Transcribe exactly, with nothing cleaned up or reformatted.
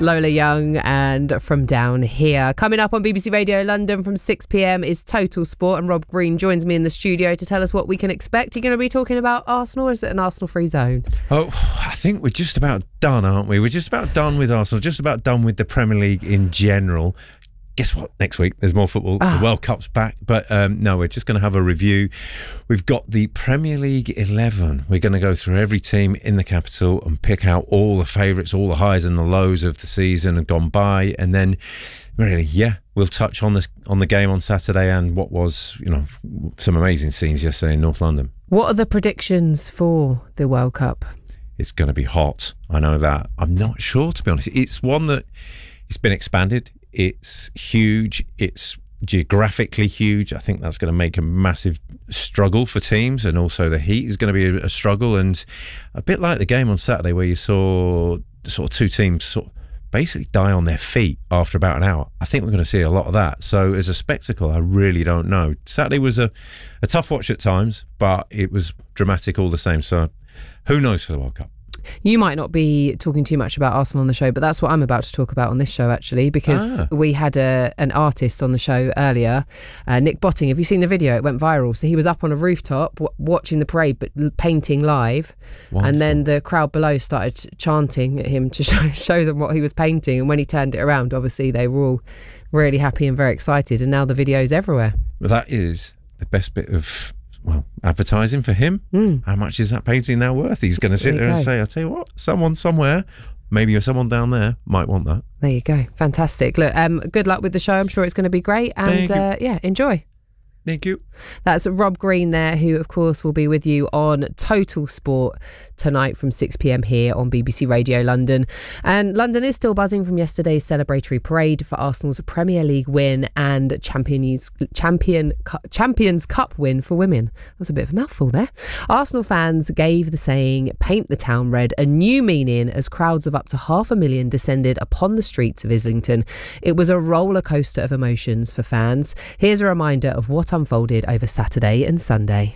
Lola Young and From Down Here. Coming up on B B C Radio London from six p.m. is Total Sport, and Rob Green joins me in the studio to tell us what we can expect. You're going to be talking about Arsenal, or is it an Arsenal-free zone? Oh, I think we're just about done, aren't we? We're just about done with Arsenal, just about done with the Premier League in general. Guess what? Next week, there's more football. Ah. The World Cup's back. But um, no, we're just going to have a review. We've got the Premier League eleven. We're going to go through every team in the capital and pick out all the favourites, all the highs and the lows of the season and gone by. And then, really, yeah, we'll touch on the, on the game on Saturday and what was, you know, some amazing scenes yesterday in North London. What are the predictions for the World Cup? It's going to be hot. I know that. I'm not sure, to be honest. It's one that it's been expanded. It's huge. It's geographically huge. I think that's going to make a massive struggle for teams, and also the heat is going to be a, a struggle. And a bit like the game on Saturday, where you saw sort of two teams sort of basically die on their feet after about an hour. I think we're going to see a lot of that. So as a spectacle, I really don't know. Saturday was a, a tough watch at times, but it was dramatic all the same. So who knows for the World Cup? You might not be talking too much about Arsenal on the show, but that's what I'm about to talk about on this show, actually, because ah. we had a, an artist on the show earlier, uh, Nick Botting. Have you seen the video? It went viral. So he was up on a rooftop w- watching the parade, but painting live. Wonderful. And then the crowd below started chanting at him to show, show them what he was painting. And when he turned it around, obviously, they were all really happy and very excited. And now the video's everywhere. Well, that is the best bit of... well, advertising for him. Mm. How much is that painting now worth? He's going to sit there, there and say, I'll tell you what, someone somewhere, maybe someone down there might want that. There you go. Fantastic. Look, um, good luck with the show. I'm sure it's going to be great. And uh, yeah, enjoy. Thank you. That's Rob Green there, who, of course, will be with you on Total Sport tonight from six p.m. here on B B C Radio London. And London is still buzzing from yesterday's celebratory parade for Arsenal's Premier League win and Champions, Champion, Champions Cup win for women. That's a bit of a mouthful there. Arsenal fans gave the saying, "Paint the town red," a new meaning as crowds of up to half a million descended upon the streets of Islington. It was a roller coaster of emotions for fans. Here's a reminder of what unfolded over Saturday and Sunday.